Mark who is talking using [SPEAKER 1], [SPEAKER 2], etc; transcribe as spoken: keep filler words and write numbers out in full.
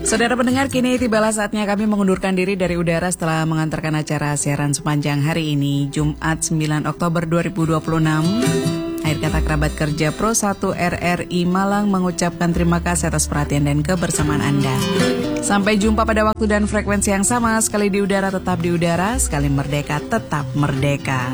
[SPEAKER 1] Saudara pendengar, kini tibalah saatnya kami mengundurkan diri dari udara setelah mengantarkan acara siaran sepanjang hari ini, Jumat sembilan Oktober dua ribu dua puluh enam. Akhir kata kerabat kerja Pro satu R R I Malang mengucapkan terima kasih atas perhatian dan kebersamaan Anda. Sampai jumpa pada waktu dan frekuensi yang sama, sekali di udara tetap di udara, sekali merdeka tetap merdeka.